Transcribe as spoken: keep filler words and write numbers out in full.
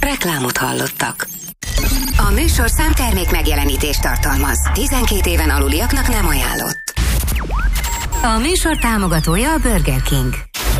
Reklámot hallottak. A műsor számtermék megjelenítést tartalmaz. tizenkét éven aluliaknak nem ajánlott. A műsor támogatója a Burger King.